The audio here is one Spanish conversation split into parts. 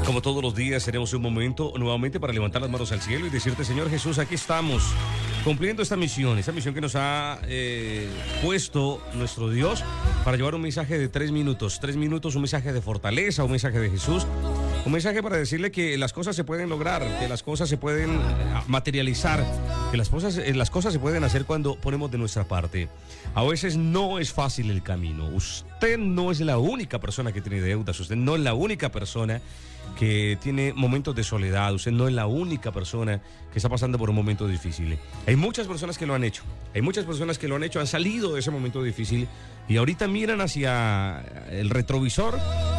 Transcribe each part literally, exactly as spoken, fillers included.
Como todos los días, tenemos un momento nuevamente para levantar las manos al cielo y decirte, Señor Jesús, aquí estamos, cumpliendo esta misión, esta misión que nos ha eh, puesto nuestro Dios para llevar un mensaje de tres minutos, tres minutos, un mensaje de fortaleza, un mensaje de Jesús, un mensaje para decirle que las cosas se pueden lograr, que las cosas se pueden materializar, que las cosas, las cosas se pueden hacer cuando ponemos de nuestra parte. A veces no es fácil el camino. Usted no es la única persona que tiene deudas, usted no es la única persona que tiene momentos de soledad, usted no es la única persona que está pasando por un momento difícil. Hay muchas personas que lo han hecho, hay muchas personas que lo han hecho, han salido de ese momento difícil y ahorita miran hacia el retrovisor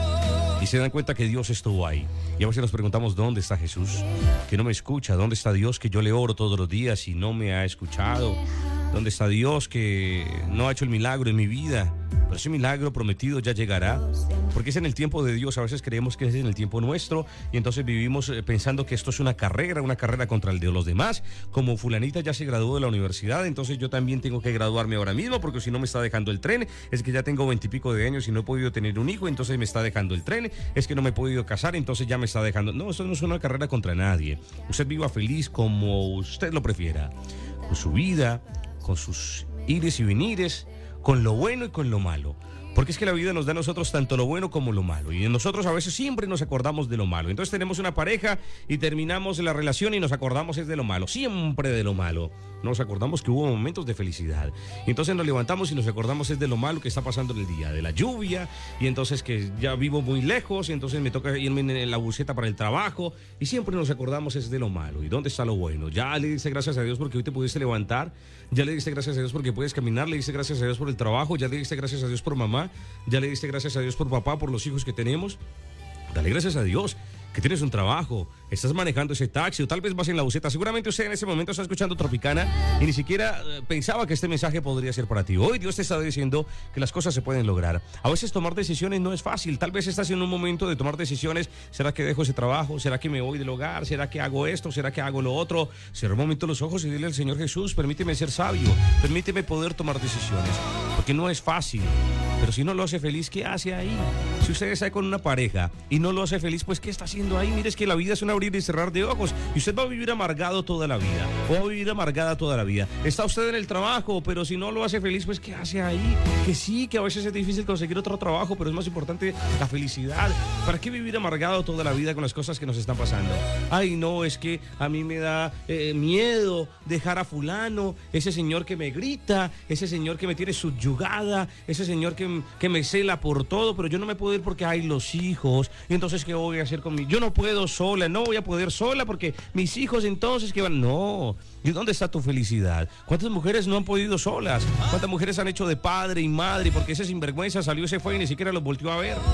y se dan cuenta que Dios estuvo ahí. Y a veces nos preguntamos, ¿dónde está Jesús? Que no me escucha. ¿Dónde está Dios que yo le oro todos los días y no me ha escuchado? ¿Dónde está Dios que no ha hecho el milagro en mi vida? Pero ese milagro prometido ya llegará. Porque es en el tiempo de Dios. A veces creemos que es en el tiempo nuestro y entonces vivimos pensando que esto es una carrera, una carrera contra el de los demás. Como fulanita ya se graduó de la universidad, entonces yo también tengo que graduarme ahora mismo porque si no me está dejando el tren. Es que ya tengo veintipico de años y no he podido tener un hijo, entonces me está dejando el tren. Es que no me he podido casar, entonces ya me está dejando. No, esto no es una carrera contra nadie. Usted viva feliz como usted lo prefiera, con su vida, con sus ires y venires, con lo bueno y con lo malo. Porque es que la vida nos da a nosotros tanto lo bueno como lo malo. Y nosotros a veces siempre nos acordamos de lo malo. Entonces tenemos una pareja y terminamos la relación y nos acordamos es de lo malo. Siempre de lo malo. Nos acordamos que hubo momentos de felicidad. Y entonces nos levantamos y nos acordamos es de lo malo que está pasando en el día. De la lluvia. Y entonces que ya vivo muy lejos. Y entonces me toca irme en la buseta para el trabajo. Y siempre nos acordamos es de lo malo. ¿Y dónde está lo bueno? Ya le dice gracias a Dios porque hoy te pudiste levantar. Ya le diste gracias a Dios porque puedes caminar. Le diste gracias a Dios por el trabajo. Ya le diste gracias a Dios por mamá. Ya le diste gracias a Dios por papá, por los hijos que tenemos. Dale gracias a Dios que tienes un trabajo, estás manejando ese taxi o tal vez vas en la buseta. Seguramente usted en ese momento está escuchando Tropicana y ni siquiera eh, pensaba que este mensaje podría ser para ti. Hoy Dios te está diciendo que las cosas se pueden lograr. A veces tomar decisiones no es fácil. Tal vez estás en un momento de tomar decisiones. ¿Será que dejo ese trabajo? ¿Será que me voy del hogar? ¿Será que hago esto? ¿Será que hago lo otro? Cierra un momento los ojos y dile al Señor Jesús, permíteme ser sabio, permíteme poder tomar decisiones, porque no es fácil. Pero si no lo hace feliz, ¿qué hace ahí? Si usted está con una pareja y no lo hace feliz, pues ¿qué está haciendo ahí? Mire, es que la vida es un abrir y cerrar de ojos y usted va a vivir amargado toda la vida, o va a vivir amargada toda la vida. Está usted en el trabajo, pero si no lo hace feliz, pues ¿qué hace ahí? Que sí, que a veces es difícil conseguir otro trabajo, pero es más importante la felicidad. ¿Para qué vivir amargado toda la vida con las cosas que nos están pasando? Ay, no, es que a mí me da eh, miedo dejar a fulano, ese señor que me grita, ese señor que me tiene subyugada, ese señor que que me cela por todo, pero yo no me puedo ir porque hay los hijos. Y entonces, ¿qué voy a hacer con mi? Yo no puedo sola, no voy a poder sola porque mis hijos entonces, ¿qué van? No. ¿Y dónde está tu felicidad? ¿Cuántas mujeres no han podido solas? ¿Cuántas mujeres han hecho de padre y madre porque ese sinvergüenza salió, se fue y ni siquiera los volteó a ver?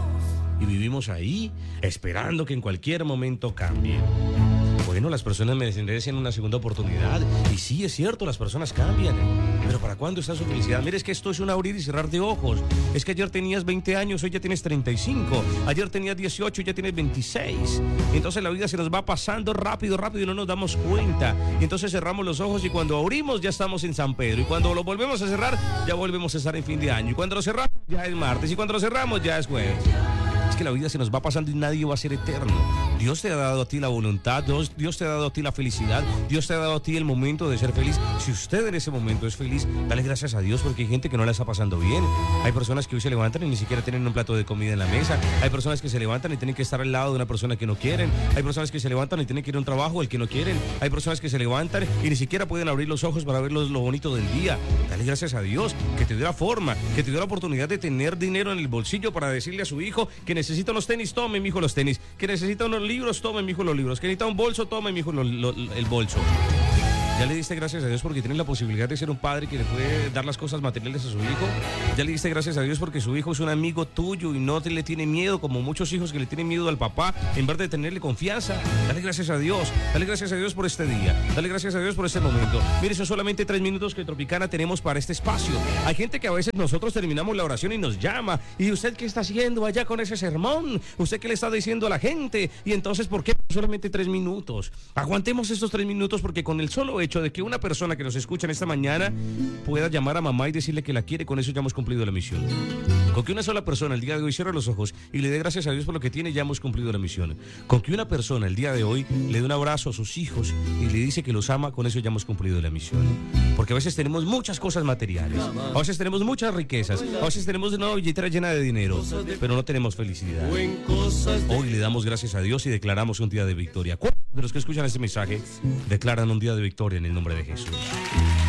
Y vivimos ahí esperando que en cualquier momento cambie. Bueno, las personas merecen una segunda oportunidad. Y sí, es cierto, las personas cambian. Pero ¿para cuándo está su felicidad? Mire, es que esto es un abrir y cerrar de ojos. Es que ayer tenías veinte años, hoy ya tienes treinta y cinco. Ayer tenías dieciocho, ya tienes veintiséis. Y entonces la vida se nos va pasando rápido, rápido y no nos damos cuenta. Y entonces cerramos los ojos y cuando abrimos ya estamos en San Pedro. Y cuando lo volvemos a cerrar, ya volvemos a estar en fin de año. Y cuando lo cerramos, ya es martes. Y cuando lo cerramos, ya es jueves. Es que la vida se nos va pasando y nadie va a ser eterno. Dios te ha dado a ti la voluntad, Dios, Dios te ha dado a ti la felicidad, Dios te ha dado a ti el momento de ser feliz. Si usted en ese momento es feliz, dale gracias a Dios porque hay gente que no la está pasando bien. Hay personas que hoy se levantan y ni siquiera tienen un plato de comida en la mesa. Hay personas que se levantan y tienen que estar al lado de una persona que no quieren. Hay personas que se levantan y tienen que ir a un trabajo al que no quieren. Hay personas que se levantan y ni siquiera pueden abrir los ojos para ver lo, lo bonito del día. Dale gracias a Dios que te dio la forma, que te dio la oportunidad de tener dinero en el bolsillo para decirle a su hijo que necesita unos tenis, tome mi hijo los tenis, que necesita unos libros, tome mi hijo los libros, que necesita un bolso, tome mi hijo lo, lo, el bolso. Ya le diste gracias a Dios porque tienes la posibilidad de ser un padre que le puede dar las cosas materiales a su hijo. Ya le diste gracias a Dios porque su hijo es un amigo tuyo y no te le tiene miedo como muchos hijos que le tienen miedo al papá en vez de tenerle confianza. Dale gracias a Dios. Dale gracias a Dios por este día. Dale gracias a Dios por este momento. Mire, son solamente tres minutos que Tropicana tenemos para este espacio. Hay gente que a veces nosotros terminamos la oración y nos llama. ¿Y usted qué está haciendo allá con ese sermón? ¿Usted qué le está diciendo a la gente? Y entonces, ¿por qué solamente tres minutos? Aguantemos estos tres minutos porque con el solo hecho hecho de que una persona que nos escucha en esta mañana pueda llamar a mamá y decirle que la quiere, con eso ya hemos cumplido la misión. Con que una sola persona el día de hoy cierre los ojos y le dé gracias a Dios por lo que tiene, ya hemos cumplido la misión. Con que una persona el día de hoy le dé un abrazo a sus hijos y le dice que los ama, con eso ya hemos cumplido la misión. Porque a veces tenemos muchas cosas materiales, a veces tenemos muchas riquezas, a veces tenemos una billetera llena de dinero, pero no tenemos felicidad. Hoy le damos gracias a Dios y declaramos un día de victoria. ¿Cuántos de los que escuchan este mensaje declaran un día de victoria en el nombre de Jesús?